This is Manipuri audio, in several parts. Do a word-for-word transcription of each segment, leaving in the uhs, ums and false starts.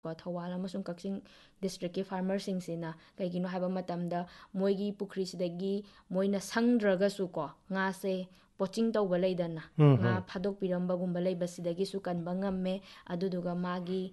ꯀꯣ ꯊꯧꯕꯥꯜ ꯑꯃꯁꯨꯡ ꯀꯛꯆꯤꯡ ꯗꯤꯁꯇ꯭ꯔꯤꯛꯀꯤ ꯐꯥꯔꯃꯔꯁꯤꯡꯁꯤꯅ ꯀꯩꯒꯤꯅꯣ ꯍꯥꯏꯕ ꯃꯇꯝꯗ ꯃꯣꯏꯒꯤ ꯄꯨꯈ꯭ꯔꯤꯁꯤꯗꯒꯤ ꯃꯣꯏꯅ ꯁꯪꯗ꯭ꯔꯒꯁꯨ ꯀꯣ ꯉꯥꯁꯦ ꯄꯣꯆꯤꯡ ꯇꯧꯕ ꯂꯩꯗꯅ ꯉꯥ ꯐꯥꯗꯣꯛꯄꯤꯔꯝꯕꯒꯨꯝꯕ ꯂꯩꯕꯁꯤꯗꯒꯤꯁꯨ ꯀꯟꯕ ꯉꯝꯃꯦ ꯑꯗꯨꯗꯨꯒ ꯃꯥꯒꯤ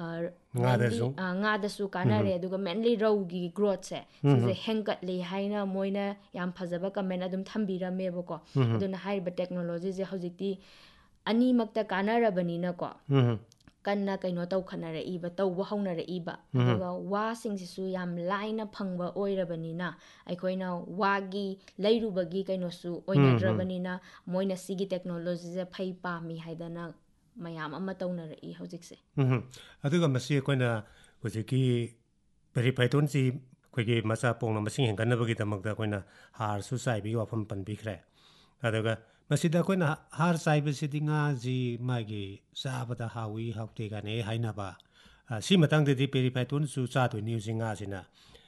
ꯃꯦꯟꯂꯤ ꯉꯥꯗꯁꯨ ꯀꯥꯟꯅꯔꯦ ꯑꯗꯨꯒ ꯃꯦꯟꯂꯤ ꯔꯧꯒꯤ ꯒ꯭ꯔꯣꯠꯁꯦ ꯁꯤꯁꯦ ꯍꯦꯟꯒꯠꯂꯤ ꯍꯥꯏꯅ ꯃꯣꯏꯅ ꯌꯥꯝ ꯐꯖꯕ ꯀꯃꯦꯟ ꯑꯗꯨꯝ ꯊꯝꯕꯤꯔꯝꯃꯦꯕꯀꯣ ꯑꯗꯨꯅ ꯍꯥꯏꯔꯤꯕ ꯇꯦꯛꯅꯣꯂꯣꯖꯤꯁꯦ ꯍꯧꯖꯤꯛꯇꯤ ꯑꯅꯤꯃꯛꯇ ꯀꯥꯟꯅꯔꯕꯅꯤꯅꯀꯣ ꯀꯟꯅ ꯀꯩꯅꯣ ꯇꯧꯈꯠꯅꯔꯛꯏꯕ ꯇꯧꯕ ꯍꯧꯅꯔꯛꯏꯕ ꯑꯗꯨꯒ ꯋꯥꯁꯤꯡꯁꯤꯁꯨ ꯌꯥꯝ ꯂꯥꯏꯅ ꯐꯪꯕ ꯑꯣꯏꯔꯕꯅꯤꯅ ꯑꯩꯈꯣꯏꯅ ꯋꯥꯒꯤ ꯂꯩꯔꯨꯕꯒꯤ ꯀꯩꯅꯣꯁꯨ ꯑꯣꯏꯅꯗ꯭ꯔꯕꯅꯤꯅ ꯃꯣꯏꯅ ꯁꯤꯒꯤ ꯇꯦꯛꯅꯣꯂꯣꯖꯤꯁꯦ ꯐꯩ ꯄꯥꯝꯃꯤ ꯍꯥꯏꯗꯅ ꯃꯌꯥꯝ ꯑꯃ ꯇꯧꯅꯔꯛꯏ ꯍꯧꯖꯤꯛꯁꯦ ꯑꯗꯨꯒ ꯃꯁꯤ ꯑꯩꯈꯣꯏꯅ ꯍꯧꯖꯤꯛꯀꯤ ꯄꯦꯔꯤꯐꯥꯏꯇꯣꯟꯁꯤ ꯑꯩꯈꯣꯏꯒꯤ ꯃꯆꯥ ꯄꯣꯛꯅ ꯃꯁꯤꯡ ꯍꯦꯟꯒꯠꯅꯕꯒꯤꯗꯃꯛꯇ ꯑꯩꯈꯣꯏꯅ ꯍꯥꯔꯁꯨ ꯆꯥꯏꯕꯒꯤ ꯋꯥꯐꯝ ꯄꯟꯕꯤꯈ꯭ꯔꯦ ꯑꯗꯨꯒ ꯃꯁꯤꯗ ꯑꯩꯈꯣꯏꯅ ꯍꯥꯔ ꯆꯥꯏꯕꯁꯤꯗꯤ ꯉꯥꯁꯤ ꯃꯥꯒꯤ ꯆꯥꯕꯗ ꯍꯥꯎꯏ ꯍꯥꯎꯇꯦ ꯀꯥꯏꯅ ꯍꯥꯏꯅꯕ ꯁꯤ ꯃꯇꯥꯡꯗꯗꯤ ꯄꯦꯔꯤꯐꯥꯏꯇꯣꯟꯁꯨ ꯆꯥꯗꯣꯏꯅꯤ ꯍꯧꯖꯤꯛ ꯉꯥꯁꯤꯅ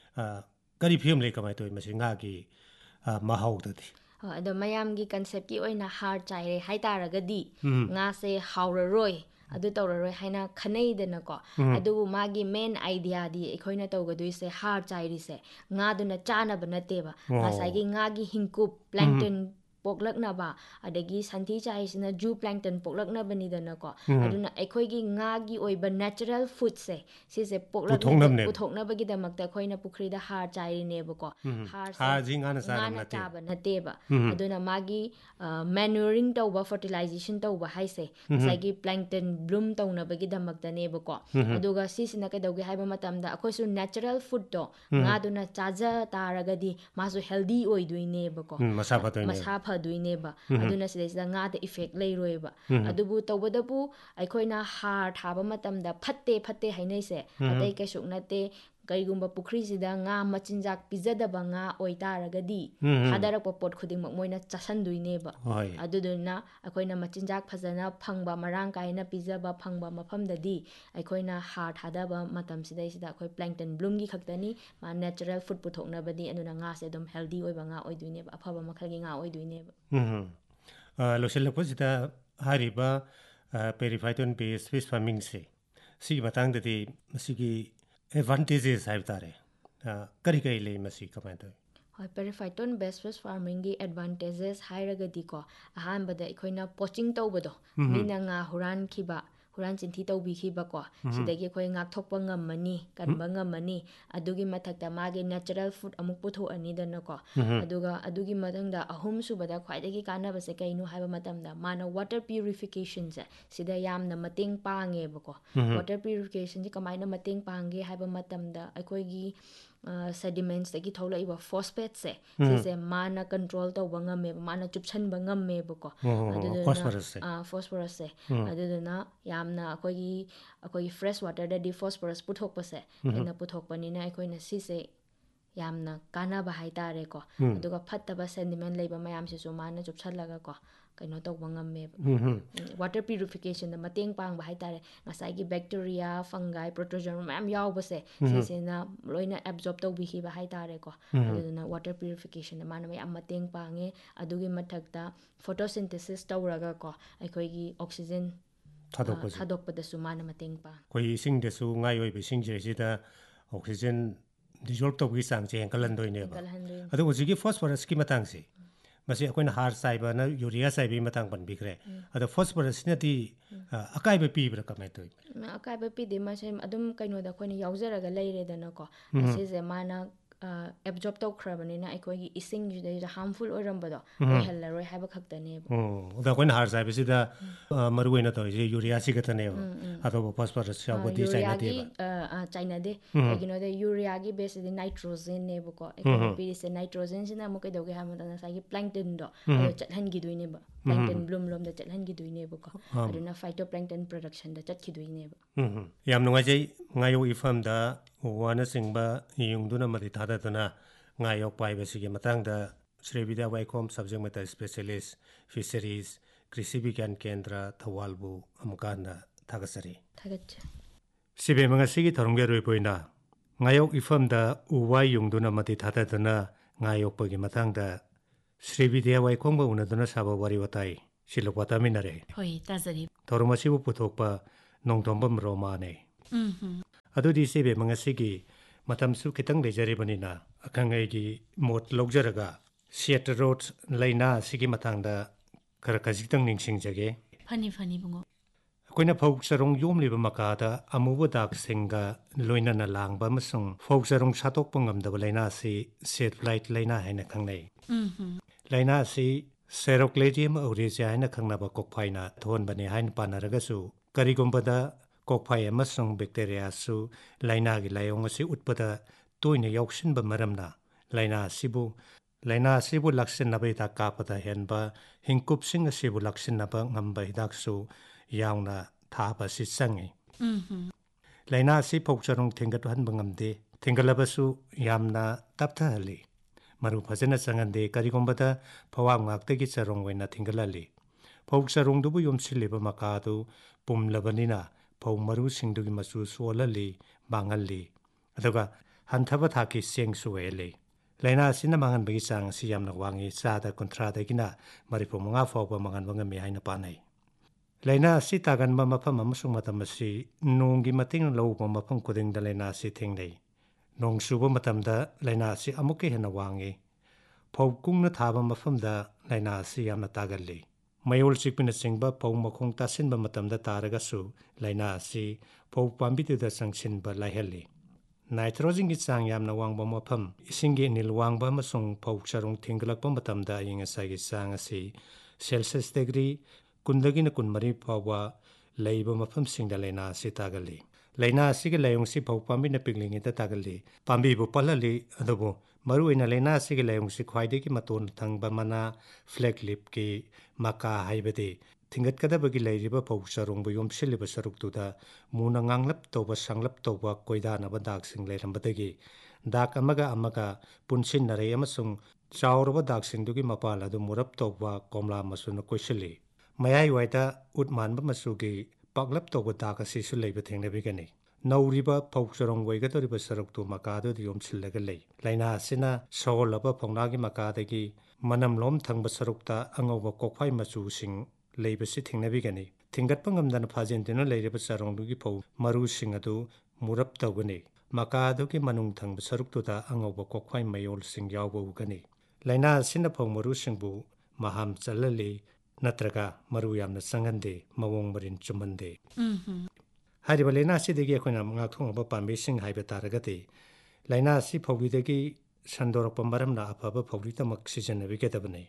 ꯀꯔꯤ ꯐꯤꯕꯝ ꯂꯩ ꯀꯃꯥꯏꯅ ꯇꯧꯋꯤ ꯃꯁꯤ ꯉꯥꯒꯤ ꯃꯍꯥꯎꯗꯗꯤ ꯑꯗꯣ ꯃꯌꯥꯝꯒꯤ ꯀꯟꯁꯦꯞꯀꯤ ꯑꯣꯏꯅ ꯍꯥꯔ ꯆꯥꯏꯔꯦ ꯍꯥꯏꯇꯥꯔꯒꯗꯤ ꯉꯥꯁꯦ ꯍꯥꯎꯔꯔꯣꯏ ꯑꯗꯨ ꯇꯧꯔꯔꯣꯏ ꯍꯥꯏꯅ ꯈꯟꯅꯩꯗꯅꯀꯣ ꯑꯗꯨꯕꯨ ꯃꯥꯒꯤ ꯃꯦꯟ ꯑꯥꯏꯗꯤꯌꯥꯗꯤ ꯑꯩꯈꯣꯏꯅ ꯇꯧꯒꯗꯣꯏꯁꯦ ꯍꯥꯔ ꯆꯥꯏꯔꯤꯁꯦ ꯉꯥꯗꯨꯅ ꯆꯥꯅꯕ ꯅꯠꯇꯦꯕ ꯉꯁꯥꯏꯒꯤ ꯉꯥꯒꯤ ꯍꯤꯡꯀꯨꯞ ꯄ꯭ꯂꯥꯡꯇꯟ ꯄꯣꯛꯂꯛꯅꯕ ꯑꯗꯒꯤ ꯁꯟꯊꯤ ꯆꯥꯏꯁꯤꯅ ꯖꯨ ꯄ꯭ꯂꯥꯡꯇꯟ ꯄꯣꯛꯂꯛꯅꯕꯅꯤꯗꯅꯀꯣ ꯑꯗꯨꯅ ꯑꯩꯈꯣꯏꯒꯤ ꯉꯥꯒꯤ ꯑꯣꯏꯕ ꯅꯦꯆꯔꯦꯜ ꯐꯨꯗꯁꯦ ꯁꯤꯁꯦ ꯄꯣꯛꯂꯛꯅꯕ ꯄꯨꯊꯣꯛꯅꯕꯒꯤꯗꯃꯛꯇ ꯑꯩꯈꯣꯏꯅ ꯄꯨꯈ꯭ꯔꯤꯗ ꯍꯥꯔ ꯆꯥꯏꯔꯤꯅꯦꯕꯀꯣ ꯍꯥꯔꯁꯦ ꯉꯥꯅ ꯆꯥꯕ ꯅꯠꯇꯦꯕ ꯑꯗꯨꯅ ꯃꯥꯒꯤ ꯃꯦꯅꯨꯔꯤꯡ ꯇꯧꯕ ꯐꯔꯇꯤꯂꯥꯏꯖꯦꯁꯟ ꯇꯧꯕ ꯍꯥꯏꯁꯦ ꯉꯁꯥꯏꯒꯤ ꯄ꯭ꯂꯥꯡꯇꯟ ꯕ꯭ꯂꯨꯝ ꯇꯧꯅꯕꯒꯤꯗꯃꯛꯇꯅꯦꯕꯀꯣ ꯑꯗꯨꯒ ꯁꯤꯁꯤꯅ ꯀꯩꯗꯧꯒꯦ ꯍꯥꯏꯕ ꯃꯇꯝꯗ ꯑꯩꯈꯣꯏꯁꯨ ꯅꯦꯆꯔꯦꯜ ꯐꯨꯗꯇꯣ ꯉꯥꯗꯨꯅ ꯆꯥꯖ ꯇꯥꯔꯒꯗꯤ ꯃꯥꯁꯨ ꯍꯦꯜꯗꯤ ꯑꯣꯏꯗꯣꯏꯅꯦꯕꯀꯣ ꯃꯁꯥ ꯐꯗꯣꯏꯅꯦꯕ ꯑꯗꯨꯅ ꯁꯤꯗꯩꯁꯤꯗ ꯉꯥꯗ ꯏꯐꯦꯛ ꯂꯩꯔꯣꯏꯕ ꯑꯗꯨꯕꯨ ꯇꯧꯕꯗꯕꯨ ꯑꯩꯈꯣꯏꯅ ꯍꯥꯔ ꯊꯥꯕ ꯃꯇꯝꯗ ꯐꯠꯇꯦ ꯐꯠꯇꯦ ꯍꯥꯏꯅꯩꯁꯦ ꯑꯇꯩ ꯀꯩꯁꯨ ꯅꯠꯇꯦ ꯀꯩꯒꯨꯝꯕ ꯄꯨꯈ꯭ꯔꯤꯁꯤꯗ ꯉꯥ ꯃꯆꯤꯟꯖꯥꯛ ꯄꯤꯖꯗꯕ ꯉꯥ ꯑꯣꯏꯇꯥꯔꯒꯗꯤ ꯊꯥꯗꯔꯛꯄ ꯄꯣꯠ ꯈꯨꯗꯤꯡꯃꯛ ꯃꯣꯏꯅ ꯆꯥꯁꯟꯗꯣꯏꯅꯦꯕ ꯑꯗꯨꯗꯨꯅ ꯑꯩꯈꯣꯏꯅ ꯃꯆꯤꯟꯖꯥꯛ ꯐꯖꯅ ꯐꯪꯕ ꯃꯔꯥꯡ ꯀꯥꯏꯅ ꯄꯤꯖꯕ ꯐꯪꯕ ꯃꯐꯝꯗꯗꯤ ꯑꯩꯈꯣꯏꯅ ꯍꯥꯔ ꯊꯥꯗꯕ ꯃꯇꯝꯁꯤꯗꯩꯁꯤꯗ ꯑꯩꯈꯣꯏ ꯄ꯭ꯂꯥꯡꯇꯟ ꯕ꯭ꯂꯨꯝꯒꯤ ꯈꯛꯇꯅꯤ ꯃꯥ ꯅꯦꯆꯔꯦꯜ ꯐꯨꯗ ꯄꯨꯊꯣꯛꯅꯕꯅꯤ ꯑꯗꯨꯅ ꯉꯥꯁꯦ ꯑꯗꯨꯝ ꯍꯦꯜꯗꯤ ꯑꯣꯏꯕ ꯉꯥ ꯑꯣꯏꯗꯣꯏꯅꯦꯕ ꯑꯐꯕ ꯃꯈꯜꯒꯤ ꯉꯥ ꯑꯣꯏꯗꯣꯏꯅꯦꯕ ꯂꯣꯏꯁꯤꯜꯂꯛꯄꯁꯤꯗ ꯍꯥꯏꯔꯤꯕ ꯄꯦꯔꯤꯐꯥꯏꯇꯣꯟ ꯕꯦꯁ ꯐꯤꯁ ꯐꯥꯔꯃꯤꯡꯁꯦ ꯁꯤꯒꯤ ꯃꯇꯥꯡꯗꯗꯤ ꯃꯁꯤꯒꯤ ꯑꯦꯗꯚꯥꯟꯇꯦꯖꯦꯁ ꯍꯥꯏꯕ ꯇꯥꯔꯦ ꯀꯔꯤ ꯀꯔꯤ ꯂꯩ ꯃꯁꯤ ꯀꯃꯥꯏꯅ ꯇꯧꯋꯤ ꯍꯣꯏ ꯄꯦꯔꯤꯐꯥꯏꯇꯣꯟ ꯕꯦꯁ ꯐꯤꯁ ꯐꯥꯔꯃꯤꯡꯒꯤ ꯑꯦꯗꯚꯥꯟꯇꯦꯖꯦꯁ ꯍꯥꯏꯔꯒꯗꯤꯀꯣ ꯑꯍꯥꯟꯕꯗ ꯑꯩꯈꯣꯏꯅ ꯄꯣꯆꯤꯡ ꯇꯧꯕꯗꯣ ꯃꯤꯅ ꯉꯥ ꯍꯨꯔꯥꯟꯈꯤꯕ ꯍꯨꯔꯥꯟ ꯆꯤꯟꯊꯤ ꯇꯧꯕꯤꯈꯤꯕꯀꯣ ꯁꯤꯗꯒꯤ ꯑꯩꯈꯣꯏ ꯉꯥꯛꯊꯣꯛꯄ ꯉꯝꯃꯅꯤ ꯀꯟꯕ ꯉꯝꯃꯅꯤ ꯑꯗꯨꯒꯤ ꯃꯊꯛꯇ ꯃꯥꯒꯤ ꯅꯦꯆꯔꯦꯜ ꯐꯨꯗ ꯑꯃꯨꯛ ꯄꯨꯊꯣꯛꯑꯅꯤꯗꯅꯀꯣ ꯑꯗꯨꯒ ꯑꯗꯨꯒꯤ ꯃꯊꯪꯗ ꯑꯍꯨꯝꯁꯨꯕꯗ ꯈ꯭ꯋꯥꯏꯗꯒꯤ ꯀꯥꯟꯅꯕꯁꯦ ꯀꯩꯅꯣ ꯍꯥꯏꯕ ꯃꯇꯝꯗ ꯃꯥꯅ ꯋꯥꯇꯔ ꯄ꯭ꯌꯨꯔꯤꯐꯤꯀꯦꯁꯟꯁꯦ ꯁꯤꯗ ꯌꯥꯝꯅ ꯃꯇꯦꯡ ꯄꯥꯡꯉꯦꯕꯀꯣ ꯋꯥꯇꯔ ꯄ꯭ꯌꯨꯔꯤꯐꯤꯀꯦꯁꯟꯁꯦ ꯀꯃꯥꯏꯅ ꯃꯇꯦꯡ ꯄꯥꯡꯒꯦ ꯍꯥꯏꯕ ꯃꯇꯝꯗ ꯑꯩꯈꯣꯏꯒꯤ ꯁꯦꯗꯤꯃꯦꯟꯠꯁꯇꯒꯤ ꯊꯣꯛꯂꯛꯏꯕ ꯐꯣꯁꯐꯦꯠꯁꯦ ꯁꯤꯁꯦ ꯃꯥꯅ ꯀꯟꯇ꯭ꯔꯣꯜ ꯇꯧꯕ ꯉꯝꯃꯦꯕ ꯃꯥꯅ ꯆꯨꯞꯁꯟꯕ ꯉꯝꯃꯦꯕꯀꯣ ꯑꯗꯨꯗꯨꯅ ꯐꯣꯁꯐꯣꯔꯁꯁꯦ ꯑꯗꯨꯗꯨꯅ ꯌꯥꯝꯅ ꯑꯩꯈꯣꯏꯒꯤ ꯑꯩꯈꯣꯏꯒꯤ ꯐ꯭ꯔꯦꯁ ꯋꯥꯇꯔꯗꯗꯤ ꯐꯣꯁꯐꯣꯔꯁ ꯄꯨꯊꯣꯛꯄꯁꯦ ꯍꯦꯟꯅ ꯄꯨꯊꯣꯛꯄꯅꯤꯅ ꯑꯩꯈꯣꯏꯅ ꯁꯤꯁꯦ ꯌꯥꯝꯅ ꯀꯥꯟꯅꯕ ꯍꯥꯏꯇꯥꯔꯦꯀꯣ ꯑꯗꯨꯒ ꯐꯠꯇꯕ ꯁꯦꯟꯗꯤꯃꯦꯟ ꯂꯩꯕ ꯃꯌꯥꯝꯁꯤꯁꯨ ꯃꯥꯅ ꯆꯨꯞꯁꯜꯂꯒꯀꯣ ꯀꯩꯅꯣ ꯇꯧꯕ ꯉꯝꯃꯦꯕ ꯋꯥꯇꯔ ꯄ꯭ꯌꯨꯔꯤꯐꯤꯀꯦꯁꯟꯗ ꯃꯇꯦꯡ ꯄꯥꯡꯕ ꯍꯥꯏꯇꯥꯔꯦ ꯉꯁꯥꯏꯒꯤ ꯕꯦꯛꯇꯦꯔꯤꯌꯥ ꯐꯪꯒꯥꯏ ꯄ꯭ꯔꯣꯇꯣꯖꯣꯟ ꯃꯌꯥꯝ ꯌꯥꯎꯕꯁꯦ ꯁꯤꯁꯤꯅ ꯂꯣꯏꯅ ꯑꯦꯕꯖꯣꯔꯞ ꯇꯧꯕꯤꯈꯤꯕ ꯍꯥꯏꯇꯥꯔꯦꯀꯣ ꯑꯗꯨꯗꯨꯅ ꯋꯥꯇꯔ ꯄ꯭ꯌꯨꯔꯤꯐꯤꯀꯦꯁꯟꯗ ꯃꯥꯅ ꯃꯌꯥꯝ ꯃꯇꯦꯡ ꯄꯥꯡꯉꯦ ꯑꯗꯨꯒꯤ ꯃꯊꯛꯇ ꯐꯣꯇꯣꯁꯤꯟꯊꯦꯁꯤꯁ ꯇꯧꯔꯒꯀꯣ ꯑꯩꯈꯣꯏꯒꯤ ꯑꯣꯛꯁꯤꯖꯦꯟ ꯊꯥꯗꯣꯛꯄꯗꯁꯨ ꯃꯥꯅ ꯃꯇꯦꯡ ꯄꯥꯡꯉꯦ ꯑꯩꯈꯣꯏ ꯏꯁꯤꯡꯗꯁꯨ ꯉꯥꯌꯣꯏꯕ ꯏꯁꯤꯡꯁꯤꯗ ꯑꯣꯛꯁꯤꯖꯦꯟ ꯗꯤꯖꯣꯜꯕ ꯇꯧꯕꯒꯤ ꯆꯥꯡꯁꯦ ꯍꯦꯟꯒꯠꯍꯟꯗꯣꯏꯅꯦꯕ ꯑꯗꯨ ꯍꯧꯖꯤꯛꯀꯤ ꯐꯣꯁꯐꯣꯔꯁꯀꯤ ꯃꯇꯥꯡꯁꯦ ꯃꯁꯤ ꯑꯩꯈꯣꯏꯅ ꯍꯥꯔ ꯆꯥꯏꯕꯅ ꯌꯨꯔꯤꯌꯥ ꯆꯥꯏꯕꯒꯤ ꯃꯇꯥꯡ ꯄꯟꯕꯤꯈ꯭ꯔꯦ ꯑꯗꯣ ꯐꯣꯁꯐꯣꯔꯁꯁꯤꯅꯗꯤ ꯑꯀꯥꯏꯕ ꯄꯤꯕ꯭ꯔꯥ ꯀꯃꯥꯏꯅ ꯇꯧꯋꯤ ꯑꯀꯥꯏꯕ ꯄꯤꯗꯦ ꯃꯁꯦ ꯑꯗꯨꯝ ꯀꯩꯅꯣꯗ ꯑꯩꯈꯣꯏꯅ ꯌꯥꯎꯖꯔꯒ ꯂꯩꯔꯦꯗꯅꯀꯣ ꯑꯁꯤꯁꯦ ꯃꯥꯅ ꯑꯦꯕꯖꯣꯔꯞ ꯇꯧꯈ꯭ꯔꯕꯅꯤꯅ ꯑꯩꯈꯣꯏꯒꯤ ꯏꯁꯤꯡꯁꯤꯗꯩꯗ ꯍꯥꯔꯝꯐꯨꯜ ꯑꯣꯏꯔꯝꯕꯗꯣ ꯑꯣꯏꯍꯜꯂꯔꯣꯏ ꯍꯥꯏꯕ ꯈꯛꯇꯅꯦꯕ ꯑꯗꯣ ꯑꯩꯈꯣꯏꯅ ꯍꯥꯔ ꯆꯥꯏꯕꯁꯤꯗ ꯃꯔꯨꯑꯣꯏꯅ ꯇꯧꯔꯤꯁꯦ ꯌꯨꯔꯤꯌꯥꯁꯤ ꯈꯛꯇꯅꯦꯕ ꯑꯇꯣꯞꯄ ꯐꯣꯁꯐꯣꯔꯁ ꯌꯥꯎꯕꯗꯤ ꯆꯥꯏꯅꯗꯦꯕ ꯆꯥꯏꯅꯗꯦ ꯀꯩꯒꯤꯅꯣꯗ ꯌꯨꯔꯤꯌꯥꯒꯤ ꯕꯦꯁꯁꯤꯗꯤ ꯅꯥꯏꯇ꯭ꯔꯣꯖꯦꯟꯅꯦꯕꯀꯣ ꯑꯩꯈꯣꯏꯅ ꯄꯤꯔꯤꯁꯦ ꯅꯥꯏꯇ꯭ꯔꯣꯖꯦꯟꯁꯤꯅ ꯑꯃꯨꯛ ꯀꯩꯗꯧꯒꯦ ꯍꯥꯏꯕ ꯃꯇꯝꯗ ꯉꯁꯥꯏꯒꯤ ꯄ꯭ꯂꯥꯡꯇꯟꯗꯣ ꯑꯗꯣ ꯆꯠꯍꯟꯈꯤꯗꯣꯏꯅꯦꯕ ꯄ꯭ꯂꯥꯡꯇꯟ ꯕ꯭ꯂꯨꯝ ꯂꯣꯝꯗ ꯆꯠꯍꯟꯈꯤꯗꯣꯏꯅꯦꯕꯀꯣ ꯑꯗꯨꯅ ꯐꯥꯏꯇꯣ ꯄ꯭ꯂꯥꯡꯇꯟ ꯄ꯭ꯔꯗꯛꯁꯟꯗ ꯆꯠꯈꯤꯗꯣꯏꯅꯦꯕ ꯌꯥꯝ ꯅꯨꯡꯉꯥꯏꯖꯩ ꯉꯥ ꯌꯣꯛ ꯏꯐꯝꯗ ꯎ ꯋꯥꯅꯆꯤꯡꯕ ꯌꯨꯡꯗꯨꯅ ꯑꯃꯗꯤ ꯊꯥꯗꯗꯨꯅ ꯉꯥ ꯌꯣꯛꯄ ꯍꯥꯏꯕꯁꯤꯒꯤ ꯃꯇꯥꯡꯗ ꯁ꯭ꯔꯤ ꯕꯤꯗ꯭ꯌꯥ ꯋꯥꯏꯈꯣꯝ ꯁꯕꯖꯦꯛ ꯃꯦꯇꯔ ꯁ꯭ꯄꯦꯁꯦꯂꯤꯁ ꯐꯤꯁꯔꯤꯁ ꯀ꯭ꯔꯤꯁꯤ ꯕꯤꯒ꯭ꯌꯥꯟ ꯀꯦꯟꯗ꯭ꯔ ꯊꯧꯕꯥꯜꯕꯨ ꯑꯃꯨꯛꯀ ꯍꯟꯅ ꯊꯥꯒꯠꯆꯔꯤ ꯊꯥꯒꯠꯆꯔꯤ ꯁꯤꯕꯦꯝ ꯉꯁꯤꯒꯤ ꯊꯧꯔꯝꯒꯤ ꯑꯔꯣꯏꯕ ꯑꯣꯏꯅ ꯉꯥꯌꯣꯛ ꯏꯐꯝꯗ ꯎ ꯋꯥ ꯌꯨꯡꯗꯨꯅ ꯑꯃꯗꯤ ꯊꯥꯗꯗꯨꯅ ꯉꯥ ꯌꯣꯛꯄꯒꯤ ꯃꯇꯥꯡꯗ ꯁ꯭ꯔꯤ ꯕꯤꯗ꯭ꯌꯥ ꯋꯥꯏꯈꯣꯝꯒ ꯎꯅꯗꯨꯅ ꯁꯥꯕ ꯋꯥꯔꯤ ꯋꯥꯇꯥꯏ ꯁꯤꯜꯂꯛꯄ ꯇꯥꯃꯤꯟꯅꯔꯦ ꯍꯣꯏ ꯇꯥꯖꯔꯤ ꯊꯧꯔꯝ ꯑꯁꯤꯕꯨ ꯄꯨꯊꯣꯛꯄ ꯅꯣꯡꯊꯣꯝꯕꯝ ꯔꯣꯃꯥꯅꯦ ꯑꯗꯨꯗꯤ ꯁꯤꯕꯦ ꯃꯉꯁꯤꯒꯤ ꯃꯇꯝꯁꯨ ꯈꯤꯇꯪ ꯂꯩꯖꯔꯤꯕꯅꯤꯅ ꯑꯈꯪ ꯑꯩꯒꯤ ꯃꯣꯠ ꯂꯧꯖꯔꯒ ꯁꯦꯠ ꯔꯣꯠ ꯂꯩꯅꯥ ꯑꯁꯤꯒꯤ ꯃꯇꯥꯡꯗ ꯈꯔ ꯈꯖꯤꯛꯇꯪ ꯅꯤꯡꯁꯤꯡꯖꯒꯦ ꯐꯅꯤ ꯐꯅꯤ ꯕꯨꯡꯉꯣ ꯑꯩꯈꯣꯏꯅ ꯐꯧ ꯆꯔꯣꯡ ꯌꯣꯝꯂꯤꯕ ꯃꯀꯥꯗ ꯑꯃꯨꯕ ꯗꯥꯛꯁꯤꯡꯒ ꯂꯣꯏꯅꯅ ꯂꯥꯡꯕ ꯑꯃꯁꯨꯡ ꯐꯧ ꯆꯔꯣꯡ ꯁꯥꯠꯇꯣꯛꯄ ꯉꯝꯗꯕ ꯂꯩꯅꯥ ꯑꯁꯤ ꯁꯦꯠ ꯕ꯭ꯂꯥꯏꯠ ꯂꯩꯅꯥ ꯍꯥꯏꯅ ꯈꯪꯅꯩ ꯂꯩꯅꯥ ꯑꯁꯤ ꯁꯦꯔꯣꯀ꯭ꯂꯦꯗꯤꯌꯝ ꯑꯧꯔꯦꯖꯤꯌꯥ ꯍꯥꯏꯅ ꯈꯪꯅꯕ ꯀꯣꯛꯐꯥꯏꯅ ꯊꯣꯛꯍꯟꯕꯅꯤ ꯍꯥꯏꯅ ꯄꯥꯅꯔꯒꯁꯨ ꯀꯔꯤꯒꯨꯝꯕꯗ ꯀꯣꯛꯐꯥꯏ ꯑꯃꯁꯨꯡ ꯕꯦꯛꯇꯦꯔꯤꯌꯥꯁꯨ ꯂꯩꯅꯥꯒꯤ ꯂꯥꯏꯑꯣꯡ ꯑꯁꯤ ꯎꯠꯄꯗ ꯇꯣꯏꯅ ꯌꯥꯎꯁꯤꯟꯕ ꯃꯔꯝꯅ ꯂꯩꯅꯥ ꯑꯁꯤꯕꯨ ꯂꯩꯅꯥ ꯑꯁꯤꯕꯨ ꯂꯥꯛꯁꯤꯟꯅꯕ ꯍꯤꯗꯥꯛ ꯀꯥꯞꯄꯗ ꯍꯦꯟꯕ ꯍꯤꯡꯀꯨꯞꯁꯤꯡ ꯑꯁꯤꯕꯨ ꯂꯥꯛꯁꯤꯟꯅꯕ ꯉꯝꯕ ꯍꯤꯗꯥꯛꯁꯨ ꯌꯥꯎꯅ ꯊꯥꯕ ꯑꯁꯤ ꯆꯪꯏ ꯂꯩꯅꯥ ꯑꯁꯤ ꯐꯧ ꯆꯔꯣꯡ ꯊꯤꯡꯒꯠꯍꯟꯕ ꯉꯝꯗꯦ ꯊꯤꯡꯒꯠꯂꯕꯁꯨ ꯌꯥꯝꯅ ꯇꯞꯊꯍꯜꯂꯤ ꯃꯔꯨ ꯐꯖꯅ ꯆꯪꯍꯟꯗꯦ ꯀꯔꯤꯒꯨꯝꯕꯗ ꯐꯋꯥ ꯉꯥꯛꯇꯒꯤ ꯆꯔꯣꯡ ꯑꯣꯏꯅ ꯊꯤꯡꯒꯠꯍꯜꯂꯤ ꯐꯧ ꯆꯔꯣꯡꯗꯨꯕꯨ ꯌꯣꯝꯁꯤꯜꯂꯤꯕ ꯃꯀꯥ ꯑꯗꯨ ꯄꯨꯝꯂꯕꯅꯤꯅ ꯐꯧ ꯃꯔꯨꯁꯤꯡꯗꯨꯒꯤ ꯃꯆꯨꯁꯨ ꯑꯣꯜꯍꯜꯂꯤ ꯃꯥꯡꯍꯜꯂꯤ ꯑꯗꯨꯒ ꯍꯟꯊꯕ ꯊꯥꯛꯀꯤ ꯆꯦꯡꯁꯨ ꯑꯣꯏꯍꯜꯂꯤ ꯂꯩꯅꯥ ꯑꯁꯤꯅ ꯃꯥꯡꯍꯟꯕꯒꯤ ꯆꯥꯡ ꯑꯁꯤ ꯌꯥꯝꯅ ꯋꯥꯡꯏ ꯆꯥꯗ ꯀꯨꯟꯊ꯭ꯔꯥꯗꯒꯤꯅ ꯃꯔꯤꯐꯨ ꯃꯉꯥ ꯐꯥꯎꯕ ꯃꯥꯡꯍꯟꯕ ꯉꯝꯃꯤ ꯍꯥꯏꯅ ꯄꯥꯅꯩ ꯂꯩꯅꯥ ꯑꯁꯤ ꯇꯥꯒꯟꯕ ꯃꯐꯝ ꯑꯃꯁꯨꯡ ꯃꯇꯝ ꯑꯁꯤ ꯅꯣꯡꯒꯤ ꯃꯇꯦꯡ ꯂꯧꯕ ꯃꯐꯝ ꯈꯨꯗꯤꯡꯗ ꯂꯩꯅꯥ ꯑꯁꯤ ꯊꯦꯡꯅꯩ ꯅꯣꯡ ꯆꯨꯕ ꯃꯇꯝꯗ ꯂꯩꯅꯥ ꯑꯁꯤ ꯑꯃꯨꯛꯀ ꯍꯦꯟꯅ ꯋꯥꯡꯏ ꯐꯧ ꯀꯨꯡꯅ ꯊꯥꯕ ꯃꯐꯝꯗ ꯂꯩꯅꯥ ꯑꯁꯤ ꯌꯥꯝꯅ ꯇꯥꯒꯜꯂꯤ ꯃꯌꯣꯜ ꯆꯤꯛꯄꯅꯆꯤꯡꯕ ꯐꯧ ꯃꯈꯣꯡ ꯇꯥꯁꯤꯟꯕ ꯃꯇꯝꯗ ꯇꯥꯔꯒꯁꯨ ꯂꯩꯅꯥ ꯑꯁꯤ ꯐꯧ ꯄꯥꯝꯕꯤꯗꯨꯗ ꯆꯪꯁꯤꯟꯕ ꯂꯥꯏꯍꯜꯂꯤ ꯅꯥꯏꯇ꯭ꯔꯣꯖꯦꯟꯒꯤ ꯆꯥꯡ ꯌꯥꯝꯅ ꯋꯥꯡꯕ ꯃꯐꯝ ꯏꯁꯤꯡꯒꯤ ꯏꯅꯤꯜ ꯋꯥꯡꯕ ꯑꯃꯁꯨꯡ ꯐꯧ ꯆꯔꯣꯡ ꯊꯤꯡꯒꯠꯂꯛꯄ ꯃꯇꯝꯗ ꯑꯏꯪ ꯑꯁꯥꯒꯤ ꯆꯥꯡ ꯑꯁꯤ ꯁꯦꯜꯁꯤꯌꯁ ꯗꯤꯒ꯭ꯔꯤ ꯀꯨꯟꯗꯒꯤꯅ ꯀꯨꯟꯃꯔꯤ ꯐꯥꯎꯕ ꯂꯩꯕ ꯃꯐꯝꯁꯤꯡꯗ ꯂꯩꯅꯥ ꯑꯁꯤ ꯇꯥꯒꯜꯂꯤ ꯂꯩꯅꯥ ꯑꯁꯤꯒꯤ ꯂꯥꯏꯑꯣꯡꯁꯤ ꯐꯧ ꯄꯥꯝꯕꯤꯅ ꯄꯤꯛꯂꯤꯉꯩꯗ ꯇꯥꯒꯜꯂꯤ ꯄꯥꯝꯕꯤꯕꯨ ꯄꯠꯍꯜꯂꯤ ꯑꯗꯨꯕꯨ ꯃꯔꯨꯑꯣꯏꯅ ꯂꯩꯅꯥ ꯑꯁꯤꯒꯤ ꯂꯥꯏꯑꯣꯡꯁꯤ ꯈ꯭ꯋꯥꯏꯗꯒꯤ ꯃꯇꯣꯟ ꯊꯪꯕ ꯃꯅꯥ ꯐ꯭ꯂꯦꯛ ꯂꯤꯞꯀꯤ ꯃꯀꯥ ꯍꯥꯏꯕꯗꯤ ꯊꯤꯡꯒꯠꯀꯗꯕꯒꯤ ꯂꯩꯔꯤꯕ ꯐꯧ ꯆꯔꯣꯡꯕꯨ ꯌꯣꯝꯁꯤꯜꯂꯤꯕ ꯁꯔꯨꯛꯇꯨꯗ ꯃꯨꯅ ꯉꯥꯡꯂꯞ ꯇꯧꯕ ꯁꯥꯡꯂꯞ ꯇꯧꯕ ꯀꯣꯏꯗꯥꯅꯕ ꯗꯥꯛꯁꯤꯡ ꯂꯩꯔꯝꯕꯗꯒꯤ ꯗꯥꯛ ꯑꯃꯒ ꯑꯃꯒ ꯄꯨꯟꯁꯤꯟꯅꯔꯦ ꯑꯃꯁꯨꯡ ꯆꯥꯎꯔꯕ ꯗꯥꯛꯁꯤꯡꯗꯨꯒꯤ ꯃꯄꯥꯟ ꯑꯗꯨ ꯃꯨꯔꯞ ꯇꯧꯕ ꯀꯣꯝꯂꯥ ꯃꯆꯨꯅ ꯀꯣꯏꯁꯤꯜꯂꯤ ꯃꯌꯥꯏꯋꯥꯏꯗ ꯎꯠ ꯃꯥꯟꯕ ꯃꯆꯨꯒꯤ ꯄꯥꯛꯂꯞ ꯇꯧꯕ ꯗꯥꯛ ꯑꯁꯤꯁꯨ ꯂꯩꯕ ꯊꯦꯡꯅꯕꯤꯒꯅꯤ ꯅꯧꯔꯤꯕ ꯐꯧ ꯆꯔꯣꯡ ꯑꯣꯏꯒꯗꯧꯔꯤꯕ ꯁꯔꯨꯛꯇꯨ ꯃꯀꯥꯗꯨꯗ ꯌꯣꯝꯁꯤꯜꯂꯒ ꯂꯩ ꯂꯩꯅꯥ ꯑꯁꯤꯅ ꯁꯧꯍꯜꯂꯕ ꯐꯧꯅꯥꯒꯤ ꯃꯀꯥꯗꯒꯤ ꯃꯅꯝꯂꯣꯝ ꯊꯪꯕ ꯁꯔꯨꯛꯇ ꯑꯉꯧꯕ ꯀꯣꯛꯐꯥꯏ ꯃꯆꯨꯁꯤꯡ ꯂꯩꯕꯁꯤ ꯊꯦꯡꯅꯕꯤꯒꯅꯤ ꯊꯤꯡꯒꯠꯄ ꯉꯝꯗꯅ ꯐꯥꯖꯤꯟꯗꯨꯅ ꯂꯩꯔꯤꯕ ꯆꯔꯣꯡꯗꯨꯒꯤ ꯐꯧ ꯃꯔꯨꯁꯤꯡ ꯑꯗꯨ ꯃꯨꯔꯞ ꯇꯧꯒꯅꯤ ꯃꯀꯥ ꯑꯗꯨꯒꯤ ꯃꯅꯨꯡ ꯊꯪꯕ ꯁꯔꯨꯛꯇꯨꯗ ꯑꯉꯧꯕ ꯀꯣꯛꯐꯥꯏ ꯃꯌꯣꯜꯁꯤꯡ ꯌꯥꯎꯕ ꯎꯒꯅꯤ ꯂꯩꯅꯥ ꯑꯁꯤꯅ ꯐꯧ ꯃꯔꯨꯁꯤꯡꯕꯨ ꯃꯍꯥꯝ ꯆꯜꯍꯜꯂꯤ ꯅꯠꯇ꯭ꯔꯒ ꯃꯔꯨ ꯌꯥꯝꯅ ꯆꯪꯍꯟꯗꯦ ꯃꯑꯣꯡ ꯃꯔꯤꯟ ꯆꯨꯝꯍꯟꯗꯦ ꯍꯥꯏꯔꯤꯕ ꯂꯩꯅꯥ ꯑꯁꯤꯗꯒꯤ ꯑꯩꯈꯣꯏꯅ ꯉꯥꯛꯊꯣꯛꯅꯕ ꯄꯥꯝꯕꯩꯁꯤꯡ ꯍꯥꯏꯕ ꯇꯥꯔꯒꯗꯤ ꯂꯩꯅꯥ ꯑꯁꯤ ꯐꯧꯕꯤꯗꯒꯤ ꯁꯟꯗꯣꯔꯛꯄ ꯃꯔꯝꯅ ꯑꯐꯕ ꯐꯧꯗꯤꯗꯃꯛ ꯁꯤꯖꯤꯟꯅꯕꯤꯒꯗꯕꯅꯤ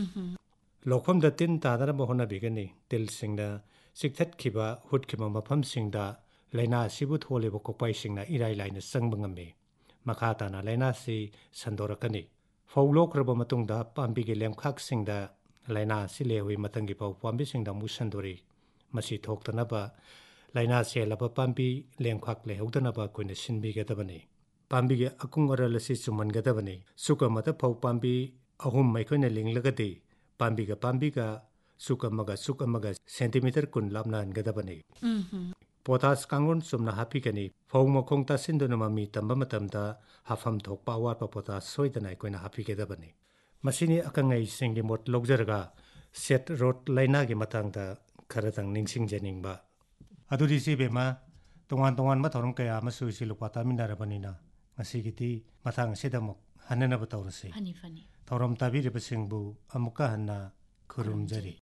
ꯂꯧꯐꯝꯗ ꯇꯤꯟ ꯇꯥꯗꯅꯕ ꯍꯣꯠꯅꯕꯤꯒꯅꯤ ꯇꯤꯜꯁꯤꯡꯅ ꯆꯤꯛꯊꯠꯈꯤꯕ ꯍꯨꯠꯈꯤꯕ ꯃꯐꯝꯁꯤꯡꯗ ꯂꯩꯅꯥ ꯑꯁꯤꯕꯨ ꯊꯣꯛꯂꯤꯕ ꯀꯣꯛꯄꯥꯏꯁꯤꯡꯅ ꯏꯔꯥꯏ ꯂꯥꯏꯅ ꯆꯪꯕ ꯉꯝꯃꯤ ꯃꯈꯥ ꯇꯥꯅ ꯂꯩꯅꯥ ꯑꯁꯤ ꯁꯟꯗꯣꯔꯛꯀꯅꯤ ꯐꯧ ꯂꯣꯛꯈ꯭ꯔꯕ ꯃꯇꯨꯡꯗ ꯄꯥꯝꯕꯤꯒꯤ ꯂꯦꯝꯈꯥꯛꯁꯤꯡꯗ ꯂꯩꯅꯥ ꯑꯁꯤ ꯂꯩꯍꯧꯏ ꯃꯊꯪꯒꯤ ꯐꯧ ꯄꯥꯝꯕꯤꯁꯤꯡꯗ ꯑꯃꯨꯛ ꯁꯟꯗꯣꯔꯛꯏ ꯃꯁꯤ ꯊꯣꯛꯇꯅꯕ ꯂꯩꯅꯥ ꯆꯦꯜꯂꯕ ꯄꯥꯝꯕꯤ ꯂꯦꯝꯈꯥꯛ ꯂꯩꯍꯧꯗꯅꯕ ꯑꯩꯈꯣꯏꯅ ꯁꯤꯟꯕꯤꯒꯗꯕꯅꯤ ꯄꯥꯝꯕꯤꯒꯤ ꯑꯀꯨꯡ ꯑꯔꯜ ꯑꯁꯤ ꯆꯨꯝꯍꯟꯒꯗꯕꯅꯤ ꯁꯨꯛ ꯑꯃꯗ ꯐꯧ ꯄꯥꯝꯕꯤ ꯑꯍꯨꯝ ꯑꯩꯈꯣꯏꯅ ꯂꯤꯡꯂꯒꯗꯤ ꯄꯥꯝꯕꯤꯒ ꯄꯥꯝꯕꯤꯒ ꯁꯨꯛ ꯑꯃꯒ ꯁꯨꯛ ꯑꯃꯒ ꯁꯦꯟꯇꯤꯃꯤꯇꯔ ꯀꯨꯟ ꯂꯥꯞꯅꯍꯟꯒꯗꯕꯅꯤ ꯄꯣꯇꯥꯁ ꯀꯥꯡꯂꯣꯟ ꯆꯨꯝꯅ ꯍꯥꯞꯄꯤꯒꯅꯤ ꯐꯧ ꯃꯈꯣꯡ ꯇꯥꯁꯤꯟꯗꯨꯅ ꯃꯃꯤ ꯇꯝꯕ ꯃꯇꯝꯗ ꯍꯥꯞꯐꯝ ꯊꯣꯛꯄ ꯑꯋꯥꯠꯄ ꯄꯣꯇꯥꯁ ꯁꯣꯏꯗꯅ ꯑꯩꯈꯣꯏꯅ ꯍꯥꯞꯄꯤꯒꯗꯕꯅꯤ ꯃꯁꯤꯅꯤ ꯑꯈꯪ ꯑꯍꯩꯁꯤꯡꯒꯤ ꯃꯣꯠ ꯂꯧꯖꯔꯒ ꯁꯦꯠ ꯔꯣꯠ ꯂꯩꯅꯥꯒꯤ ꯃꯇꯥꯡꯗ ꯈꯔꯗꯪ ꯅꯤꯡꯁꯤꯡꯖꯅꯤꯡꯕ ꯑꯗꯨꯗꯤ ꯁꯤ ꯕꯦꯝꯃ ꯇꯣꯉꯥꯟ ꯇꯣꯉꯥꯟꯕ ꯊꯧꯔꯝ ꯀꯌꯥ ꯑꯃꯁꯨ ꯏꯆꯦ ꯂꯨꯄꯥ ꯇꯥꯃꯤꯟꯅꯔꯕꯅꯤꯅ ꯉꯁꯤꯒꯤꯗꯤ ꯃꯇꯥꯡ ꯑꯁꯤꯗ ꯑꯃꯨꯛ ꯍꯟꯅꯅꯕ ꯇꯧꯔꯁꯤ ꯐꯅꯤ ꯐꯅꯤ ꯊꯧꯔꯝ ꯇꯥꯕꯤꯔꯤꯕꯁꯤꯡꯕꯨ ꯑꯃꯨꯛꯀ ꯍꯟꯅ ꯈꯨꯔꯨꯝꯖꯔꯤ